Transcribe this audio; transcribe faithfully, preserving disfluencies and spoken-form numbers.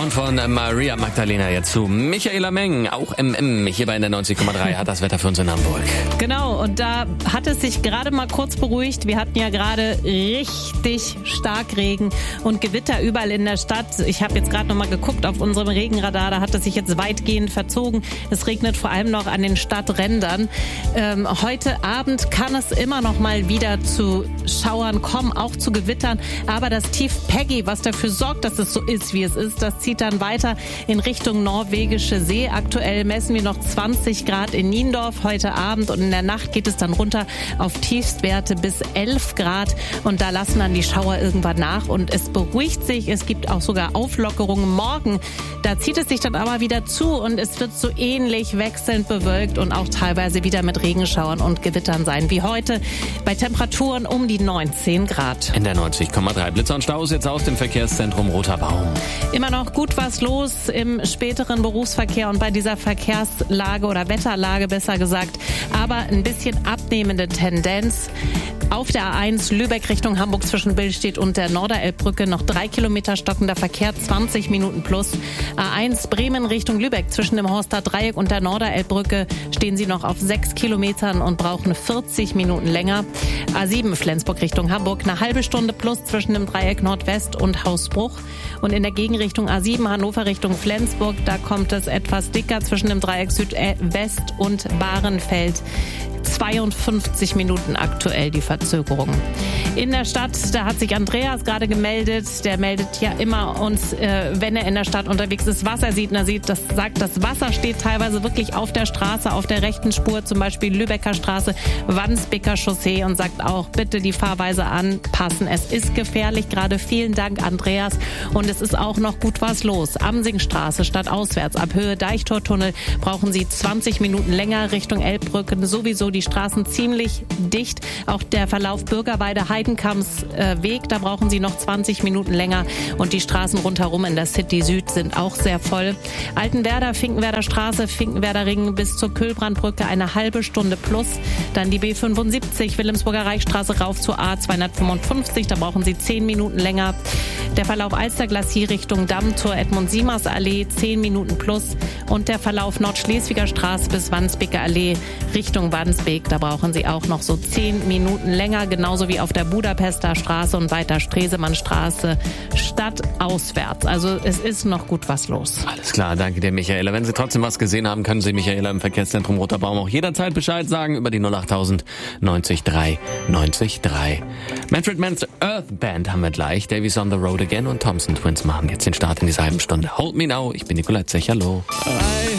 Und von Maria Magdalena jetzt zu Michaela Meng, auch M M hier bei der neunzig Komma drei hat das Wetter für uns in Hamburg. Genau, und da hat es sich gerade mal kurz beruhigt. Wir hatten ja gerade richtig Starkregen und Gewitter überall in der Stadt. Ich habe jetzt gerade noch mal geguckt auf unserem Regenradar, da hat es sich jetzt weitgehend verzogen. Es regnet vor allem noch an den Stadträndern. Ähm, heute Abend kann es immer noch mal wieder zu Schauern kommen, auch zu Gewittern. Aber das Tief Peggy, was dafür sorgt, dass es so ist, wie es ist, das zieht dann weiter in Richtung norwegische See. Aktuell messen wir noch zwanzig Grad in Niendorf heute Abend und in der Nacht geht es dann runter auf Tiefstwerte bis elf Grad und da lassen dann die Schauer irgendwann nach und es beruhigt sich. Es gibt auch sogar Auflockerungen morgen. Da zieht es sich dann aber wieder zu und es wird so ähnlich wechselnd bewölkt und auch teilweise wieder mit Regenschauern und Gewittern sein wie heute bei Temperaturen um die neunzehn Grad. In der neunzig Komma drei Blitzer und Staus jetzt aus dem Verkehrszentrum Roter Baum. Immer noch gut was los im späteren Berufsverkehr und bei dieser Verkehrslage oder Wetterlage besser gesagt, aber ein bisschen abnehmende Tendenz. Auf der A eins Lübeck Richtung Hamburg zwischen Billstedt und der Norderelbbrücke noch drei Kilometer stockender Verkehr, zwanzig Minuten plus. A eins Bremen Richtung Lübeck zwischen dem Horster Dreieck und der Norderelbbrücke stehen Sie noch auf sechs Kilometern und brauchen vierzig Minuten länger. A sieben Flensburg Richtung Hamburg eine halbe Stunde plus zwischen dem Dreieck Nordwest und Hausbruch. Und in der Gegenrichtung A sieben Hannover Richtung Flensburg, da kommt es etwas dicker zwischen dem Dreieck Südwest und Bahrenfeld. zweiundfünfzig Minuten aktuell die Verzögerung. In der Stadt, da hat sich Andreas gerade gemeldet. Der meldet ja immer uns, äh, wenn er in der Stadt unterwegs ist, was er sieht. Und er sieht, das sagt, das Wasser steht teilweise wirklich auf der Straße, auf der rechten Spur, zum Beispiel Lübecker Straße, Wandsbeker Chaussee und sagt auch, bitte die Fahrweise anpassen. Es ist gefährlich, gerade vielen Dank, Andreas. Und es ist auch noch gut was los. Amsingstraße stadtauswärts, ab Höhe Deichtortunnel brauchen Sie zwanzig Minuten länger Richtung Elbbrücken. Sowieso die Straßen ziemlich dicht. Auch der Verlauf Bürgerweide-Heidenkamms äh, Weg, da brauchen Sie noch zwanzig Minuten länger. Und die Straßen rundherum in der City Süd sind auch sehr voll. Altenwerder, Finkenwerder Straße, Finkenwerder Ring bis zur Kühlbrandbrücke eine halbe Stunde plus. Dann die B fünfundsiebzig, Wilhelmsburger Reichsstraße rauf zur A zweihundertfünfundfünfzig, da brauchen Sie zehn Minuten länger. Der Verlauf Alsterglacier Richtung Damm zur Edmund-Siemers-Allee, zehn Minuten plus. Und der Verlauf Nordschleswiger Straße bis Wandsbeker Allee Richtung Wandsbek, da brauchen Sie auch noch so zehn Minuten länger, genauso wie auf der Budapester Straße und weiter Stresemannstraße stadtauswärts. Also es ist noch gut was los. Alles klar, danke dir, Michaela. Wenn Sie trotzdem was gesehen haben, können Sie Michaela im Verkehrszentrum Roter Baum auch jederzeit Bescheid sagen über die null acht null null neun drei neun drei. Manfred Mann's Earth Band haben wir gleich. Davies on the Road Again und Thompson Twins machen jetzt den Start in dieser halben Stunde. Hold Me Now, ich bin Nicolette Zech, hallo. I